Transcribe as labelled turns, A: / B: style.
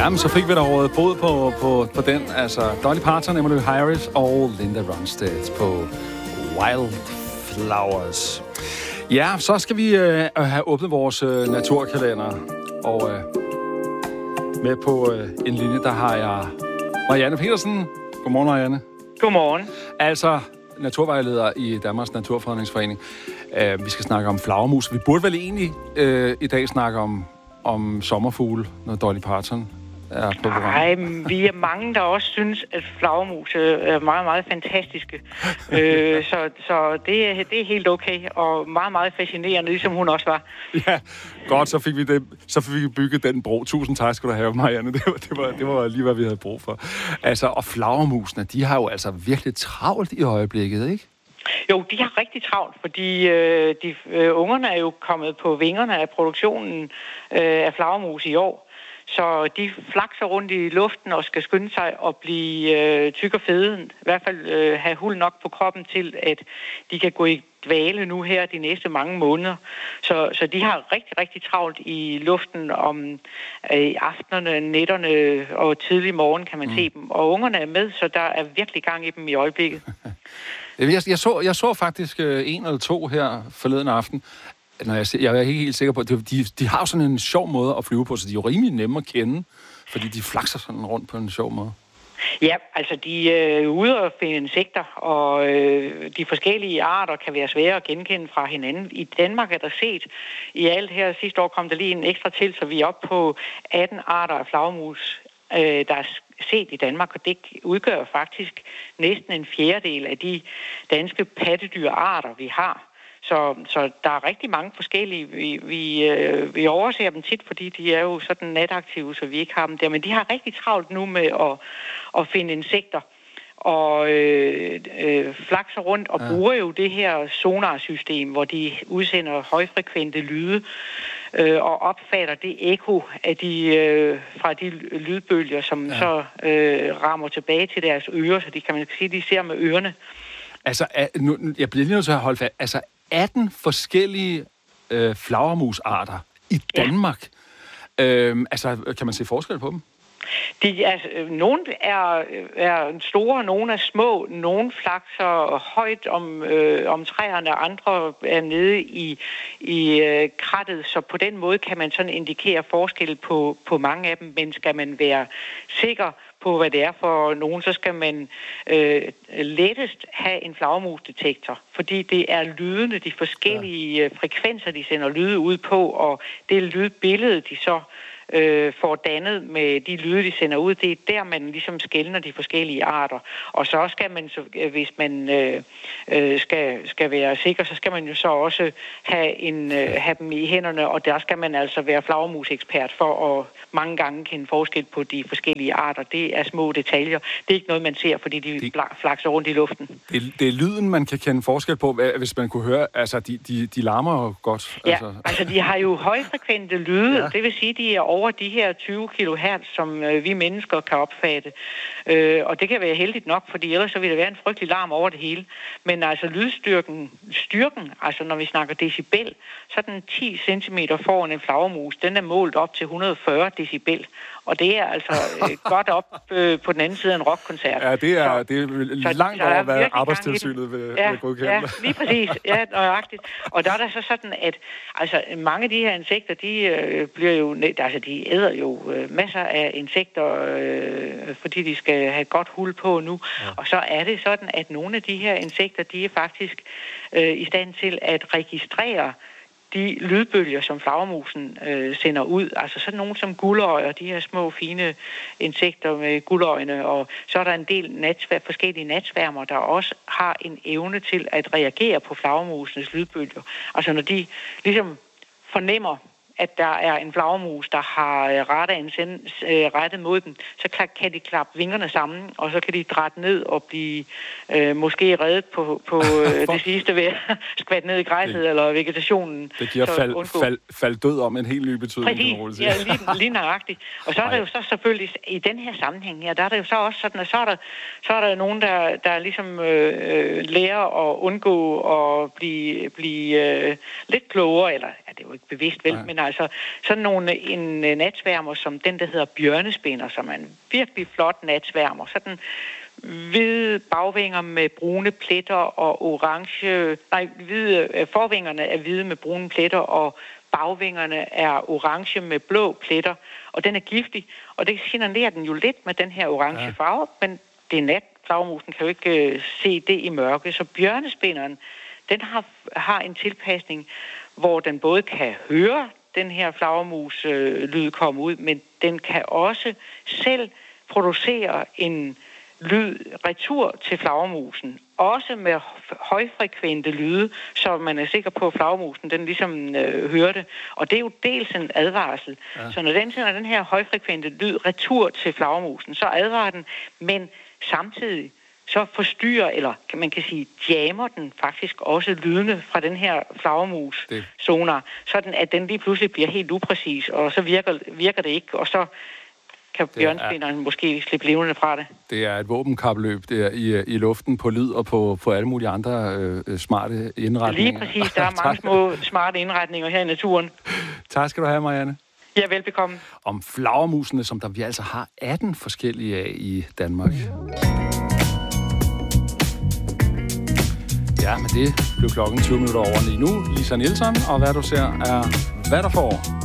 A: Jamen, så fik vi da rådet bod på den. Altså, Dolly Parton, Emmylou Harris og Linda Ronstadt på Wildflowers. Ja, så skal vi have åbnet vores naturkalender. Og med på en linje, der har jeg Marianne Petersen. Godmorgen, Marianne.
B: Godmorgen.
A: Altså, naturvejleder i Danmarks Naturfredningsforening. Vi skal snakke om flagermus. Vi burde vel egentlig i dag snakke om sommerfugle, når Dolly Parton er på programmet.
B: Nej, vi er mange, der også synes, at flagermus er meget, meget fantastiske. Så det er helt okay, og meget, meget fascinerende, ligesom hun også var.
A: Ja, godt, så fik vi bygget den bro. Tusind tak skal du have, Marianne. Det var lige, hvad vi havde brug for. Altså, og flagermusene, de har jo altså virkelig travlt i øjeblikket, ikke?
B: Jo, de har rigtig travlt, fordi ungerne er jo kommet på vingerne af produktionen af flagermus i år. Så de flakser rundt i luften og skal skynde sig at blive tyk og fede. I hvert fald have huld nok på kroppen til, at de kan gå i dvale nu her de næste mange måneder. Så de har rigtig, rigtig travlt i luften om aftenerne, nætterne og tidlig morgen kan man se dem. Og ungerne er med, så der er virkelig gang i dem i øjeblikket.
A: Jeg så faktisk en eller to her forleden aften. Jeg er ikke helt sikker på, at de har sådan en sjov måde at flyve på, så de er jo rimelig nemme at kende, fordi de flakser sådan rundt på en sjov måde.
B: Ja, altså de er ude og finde insekter, og de forskellige arter kan være svære at genkende fra hinanden. I Danmark er der set i alt her, sidste år kom der lige en ekstra til, så vi er oppe på 18 arter af flagermus, der er set i Danmark, og det udgør faktisk næsten en fjerdedel af de danske pattedyrarter, vi har. Så der er rigtig mange forskellige. Vi overser dem tit, fordi de er jo sådan nataktive, så vi ikke har dem der. Men de har rigtig travlt nu med at finde insekter og flakser rundt og bruger jo det her sonarsystem, hvor de udsender højfrekvente lyde og opfatter det ekko af fra de lydbølger, som så rammer tilbage til deres ører, så de kan man sige, de ser med ørerne.
A: Altså, jeg bliver lige nødt til at holde fast. Altså, 18 forskellige flagermusarter i Danmark. Ja. Altså, kan man se forskel på dem?
B: Nogle er store, nogle er små, nogle flakser højt om træerne, andre er nede i krattet, så på den måde kan man sådan indikere forskel på mange af dem, men skal man være sikker på, hvad det er for nogen, så skal man lettest have en flagermusdetektor, fordi det er lydene, de forskellige frekvenser, de sender lyde ud på, og det lydbillede, de så får dannet med de lyde, de sender ud. Det er der, man ligesom skelner de forskellige arter. Og så skal man, hvis man skal være sikker, så skal man jo så også have dem i hænderne, og der skal man altså være flagermusekspert for at mange gange kende forskel på de forskellige arter. Det er små detaljer. Det er ikke noget, man ser, fordi de flakser rundt i luften.
A: Det er lyden, man kan kende forskel på, hvis man kunne høre, altså de larmer jo godt.
B: Ja, altså de har jo højfrekvente lyde, det vil sige, de er over de her 20 kHz, som vi mennesker kan opfatte. Og det kan være heldigt nok, fordi ellers så vil der være en frygtelig larm over det hele. Men altså lydstyrken, altså når vi snakker decibel, så den 10 cm foran en flagermus, den er målt op til 140 decibel. Og det er altså godt op på den anden side af en rockkoncert.
A: Ja, det er langt over, hvad Arbejdstilsynet vil godkende. Ja,
B: lige præcis. Ja, nøjagtigt. Og der er der så sådan, at altså, mange af de her insekter, de bliver jo, altså de æder jo masser af insekter, fordi de skal have godt huld på nu. Ja. Og så er det sådan, at nogle af de her insekter, de er faktisk i stand til at registrere de lydbølger, som flagermusen sender ud. Altså sådan nogle som guldøjer, de her små, fine insekter med guldøjne, og så er der en del forskellige natsværmer, der også har en evne til at reagere på flagermusens lydbølger. Altså når de ligesom fornemmer, at der er en flagermus, der har rettet mod dem, så kan de klappe vingerne sammen, og så kan de drætte ned og blive måske reddet på det sidste ved at skvatte ned i græsset eller vegetationen.
A: Det giver fald død om en helt ny betydning.
B: Præcis, ja, lige nøjagtigt. Og så er der jo så selvfølgelig, i den her sammenhæng her, der er det jo så også sådan, at så er der nogen, der ligesom lærer at undgå at blive lidt klogere, eller det er jo ikke bevidst vel, men altså sådan en natsværmer som den, der hedder bjørnespinder, som er en virkelig flot natsværmer. Sådan hvide bagvinger med brune pletter og forvingerne er hvide med brune pletter, og bagvingerne er orange med blå pletter, og den er giftig, og det signalerer den jo lidt med den her orange farve, men det er nat. Flagermusen kan jo ikke se det i mørke, så bjørnespinderen, den har en tilpasning, hvor den både kan høre den her flagermus lyd komme ud, men den kan også selv producere en lyd retur til flagermusen, også med højfrekvente lyde, så man er sikker på, at flagermusen den ligesom hører det. Og det er jo dels en advarsel. Ja. Så når den sender den her højfrekvente lyd retur til flagermusen, så advarer den, men samtidig så forstyrrer, eller man kan sige, jammer den faktisk også lydene fra den her flagermus sonar, sådan at den lige pludselig bliver helt upræcis, og så virker det ikke, og så kan bjørnespinderen måske slippe levende fra det.
A: Det er et våbenkapløb der i luften på lyd og på alle mulige andre smarte indretninger.
B: Lige præcis, der er mange små smarte indretninger her i naturen.
A: Tak skal du have, Marianne.
B: Ja, velbekomme.
A: Om flagermusene, som vi altså har 18 forskellige af i Danmark. Ja, men det blev klokken 20 minutter over lige nu. Lisa Nielsen, og hvad du ser er, hvad der får.